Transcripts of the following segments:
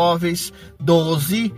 móveis 12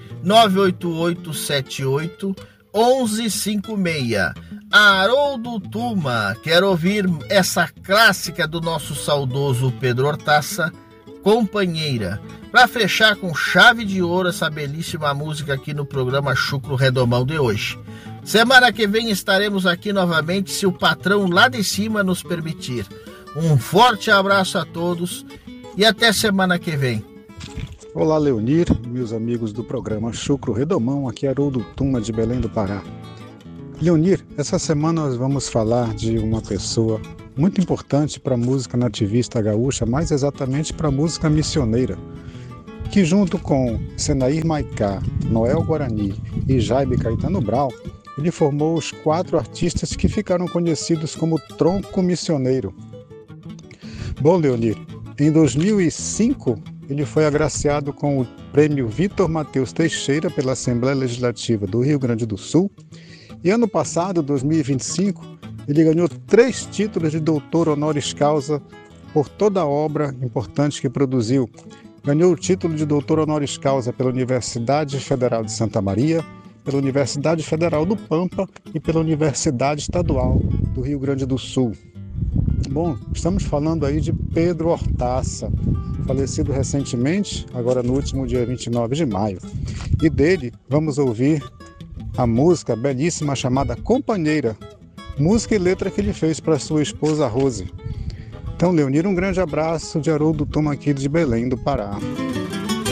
98878 1156. Haroldo Tuma, quer ouvir essa clássica do nosso saudoso Pedro Hortaça, Companheira, para fechar com chave de ouro essa belíssima música aqui no programa Chucro Redomão de hoje. Semana que vem estaremos aqui novamente, se o patrão lá de cima nos permitir. Um forte abraço a todos e até semana que vem. Olá, Leonir, meus amigos do programa Chucro Redomão, aqui é Haroldo Tuma de Belém do Pará. Leonir, essa semana nós vamos falar de uma pessoa muito importante para a música nativista gaúcha, mais exatamente para a música missioneira, que junto com Senair Maicá, Noel Guarani e Jaibe Caetano Brau, ele formou os 4 artistas que ficaram conhecidos como Tronco Missioneiro. Bom, Leonir, em 2005 ele foi agraciado com o prêmio Vitor Mateus Teixeira pela Assembleia Legislativa do Rio Grande do Sul. E ano passado, 2025, ele ganhou 3 títulos de doutor honoris causa por toda a obra importante que produziu. Ganhou o título de doutor honoris causa pela Universidade Federal de Santa Maria, pela Universidade Federal do Pampa e pela Universidade Estadual do Rio Grande do Sul. Bom, estamos falando aí de Pedro Hortaça, falecido recentemente, agora no último dia 29 de maio. E dele vamos ouvir a música belíssima chamada Companheira, música e letra que ele fez para sua esposa Rose. Então, Leonir, um grande abraço de Haroldo Tuma aqui de Belém do Pará.